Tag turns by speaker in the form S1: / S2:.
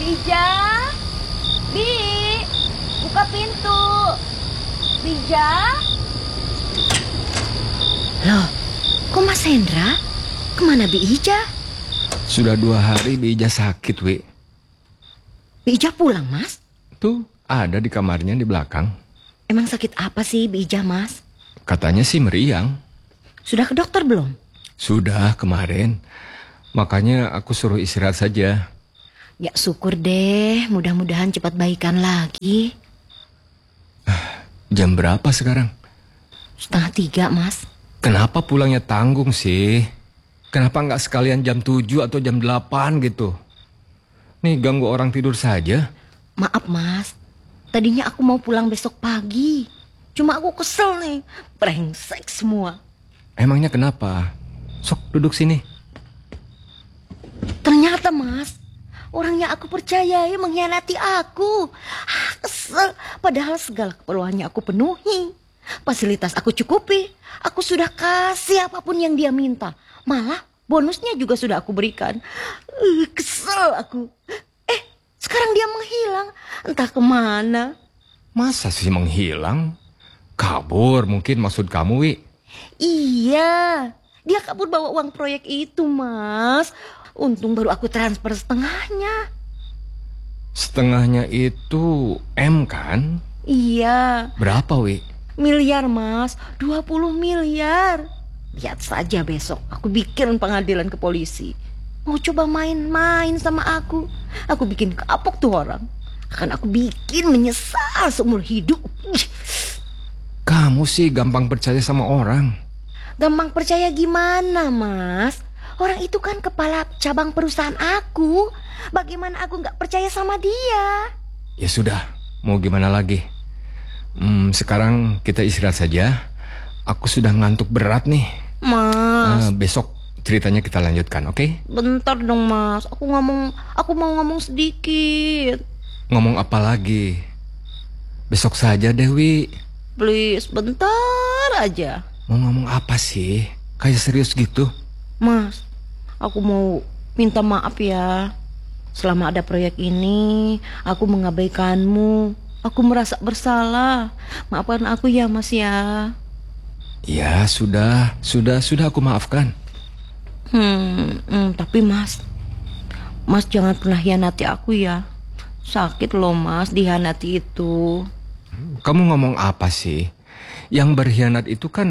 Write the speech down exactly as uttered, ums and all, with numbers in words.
S1: Bija, Bi, buka pintu. Bija.
S2: Loh, kok Mas Hendra? Kemana Bi Ija?
S3: Sudah dua hari Bi Ija sakit, Wi.
S2: Bi Ija pulang, Mas?
S3: Tuh, ada di kamarnya di belakang.
S2: Emang sakit apa sih Bi Ija, Mas?
S3: Katanya sih meriang.
S2: Sudah ke dokter belum?
S3: Sudah kemarin. Makanya aku suruh istirahat saja.
S2: Ya syukur deh, mudah-mudahan cepat baikan lagi.
S3: Jam berapa sekarang?
S2: Setengah tiga, Mas.
S3: Kenapa pulangnya tanggung sih? Kenapa nggak sekalian jam tujuh atau jam delapan gitu? Nih ganggu orang tidur saja.
S2: Maaf, Mas. Tadinya aku mau pulang besok pagi. Cuma aku kesel nih. Brengsek semua.
S3: Emangnya kenapa? Sok duduk sini.
S2: Ternyata, Mas, orang yang aku percayai mengkhianati aku. Ah, kesel. Padahal segala keperluannya aku penuhi. Fasilitas aku cukupi. Aku sudah kasih apapun yang dia minta. Malah bonusnya juga sudah aku berikan. Uh, kesel aku. Eh, sekarang dia menghilang. Entah kemana.
S3: Masa sih menghilang? Kabur mungkin maksud kamu, Wi?
S2: Iya, dia kabur bawa uang proyek itu, Mas. Untung baru aku transfer setengahnya.
S3: Setengahnya itu M kan?
S2: Iya.
S3: Berapa, Wi?
S2: Miliar, Mas. dua puluh miliar. Lihat saja besok aku bikin pengadilan ke polisi. Mau coba main-main sama aku. Aku bikin kapok tuh orang. Akan aku bikin menyesal seumur hidup.
S3: Kamu sih gampang percaya sama orang.
S2: Gampang percaya gimana, Mas? Orang itu kan kepala cabang perusahaan aku. Bagaimana aku gak percaya sama dia?
S3: Ya sudah, mau gimana lagi? Hmm, sekarang kita istirahat saja. Aku sudah ngantuk berat nih.
S2: Mas,
S3: uh, Besok ceritanya kita lanjutkan, oke? Okay?
S2: bentar dong, Mas. Aku ngomong, aku mau ngomong sedikit.
S3: Ngomong apa lagi? Besok saja, Dewi.
S2: Please, bentar aja.
S3: Mau ngomong apa sih? Kayak serius gitu.
S2: Mas, aku mau minta maaf ya. Selama ada proyek ini, aku mengabaikanmu. Aku merasa bersalah. Maafkan aku ya, Mas ya.
S3: Ya, sudah, sudah, sudah aku maafkan.
S2: Hmm, hmm, tapi Mas, Mas jangan pernah hianati aku ya. Sakit loh, Mas, dihianati itu.
S3: Kamu ngomong apa sih? Yang berkhianat itu kan